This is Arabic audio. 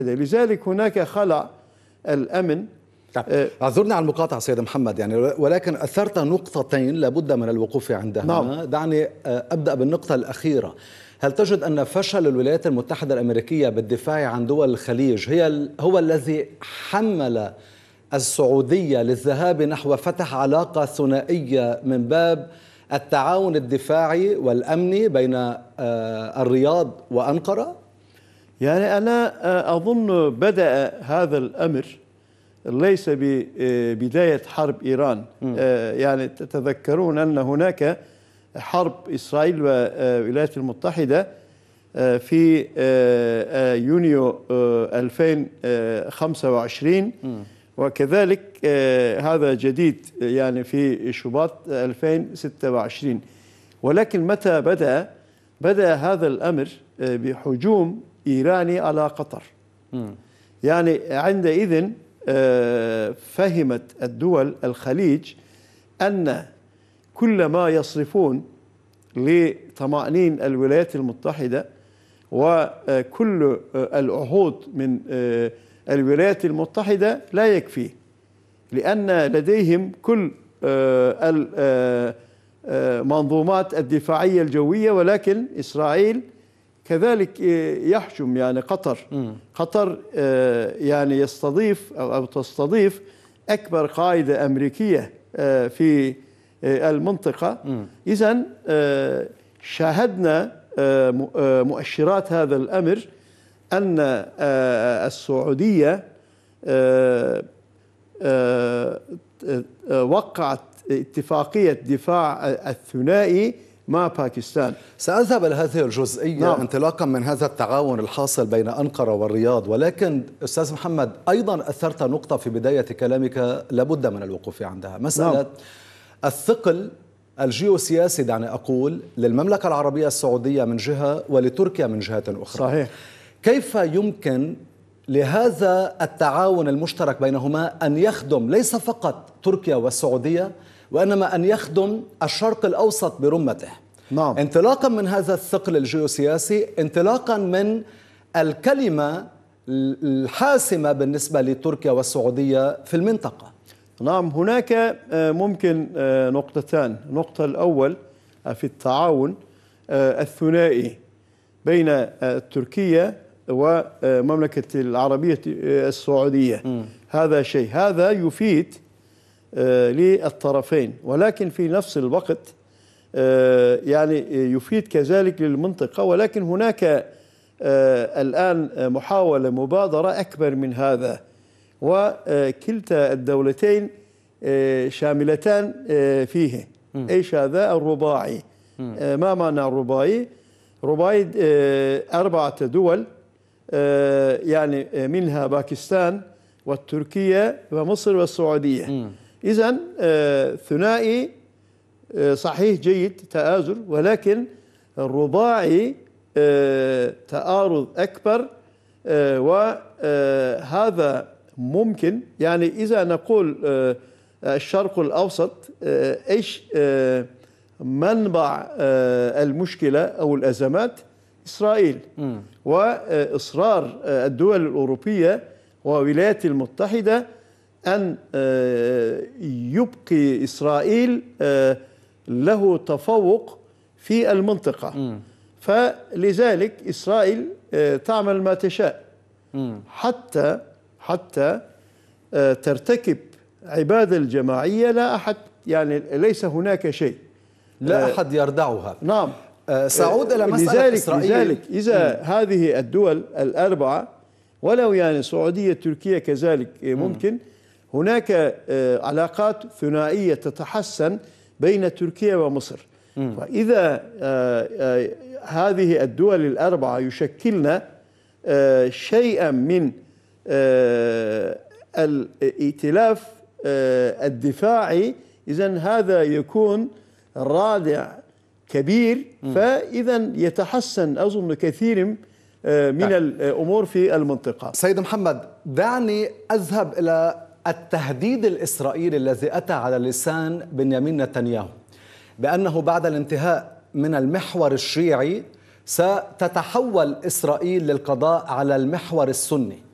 لذلك هناك خلع الأمن. اعذرني على المقاطعة سيد محمد، يعني ولكن أثرت نقطتين لابد من الوقوف عندهما. نعم. دعني أبدأ بالنقطة الأخيرة. هل تجد أن فشل الولايات المتحدة الأمريكية بالدفاع عن دول الخليج هو الذي حمل السعودية للذهاب نحو فتح علاقة ثنائية من باب التعاون الدفاعي والأمني بين الرياض وأنقرة؟ يعني أنا أظن بدأ هذا الأمر ليس ببداية حرب إيران. يعني تتذكرون أن هناك حرب إسرائيل والولايات المتحدة في يونيو 2025، وكذلك هذا جديد يعني في شباط 2026. ولكن متى بدأ هذا الأمر بهجوم إيراني على قطر. يعني عندئذ فهمت الدول الخليج أن كل ما يصرفون لطمأنين الولايات المتحدة وكل العهود من الولايات المتحدة لا يكفي، لأن لديهم كل المنظومات الدفاعية الجوية، ولكن إسرائيل كذلك يحجم. يعني قطر يعني يستضيف أو تستضيف أكبر قاعدة أمريكية في المنطقة. إذن شاهدنا مؤشرات هذا الأمر أن السعودية وقعت اتفاقية دفاع الثنائي مع باكستان. سأذهب إلى هذه الجزئية. نعم. انطلاقا من هذا التعاون الحاصل بين أنقرة والرياض، ولكن أستاذ محمد أيضا أثرت نقطة في بداية كلامك لابد من الوقوف عندها، مسألة نعم. الثقل الجيوسياسي دعني أقول للمملكة العربية السعودية من جهة ولتركيا من جهة أخرى. صحيح. كيف يمكن لهذا التعاون المشترك بينهما أن يخدم ليس فقط تركيا والسعودية، وإنما أن يخدم الشرق الأوسط برمته؟ نعم. انطلاقا من هذا الثقل الجيوسياسي، انطلاقا من الكلمة الحاسمة بالنسبة لتركيا والسعودية في المنطقة. نعم، هناك ممكن نقطتان. النقطة الأول في التعاون الثنائي بين تركيا ومملكة العربية السعودية. هذا شيء، هذا يفيد للطرفين، ولكن في نفس الوقت يعني يفيد كذلك للمنطقة. ولكن هناك الآن محاولة مبادرة أكبر من هذا، وكلتا الدولتين شاملتان فيه. إيش هذا؟ الرباعي. ما معنى الرباعي؟ رباعي 4 دول، يعني منها باكستان والتركية ومصر والسعودية. إذن ثنائي صحيح جيد تآزر، ولكن الرباعي تآرض أكبر، وهذا ممكن. يعني إذا نقول الشرق الأوسط، إيش منبع المشكلة أو الأزمات؟ إسرائيل. وإصرار الدول الأوروبية والولايات المتحدة أن يبقي إسرائيل له تفوق في المنطقة. فلذلك إسرائيل تعمل ما تشاء حتى ترتكب عبادة الجماعية. لا أحد، يعني ليس هناك شيء، لا أحد يردعها. نعم. سأعود إلى مسألة إسرائيل. لذلك إذا هذه الدول الأربعة، ولو يعني السعودية تركيا كذلك ممكن، هناك علاقات ثنائية تتحسن بين تركيا ومصر. فإذا هذه الدول الأربعة يشكلن شيئا من الائتلاف الدفاعي، إذن هذا يكون رادع كبير. فإذا يتحسن أظن كثير من الأمور في المنطقة. سيد محمد، دعني أذهب إلى التهديد الإسرائيلي الذي أتى على لسان بنيامين نتنياهو بأنه بعد الانتهاء من المحور الشيعي ستتحول إسرائيل للقضاء على المحور السني.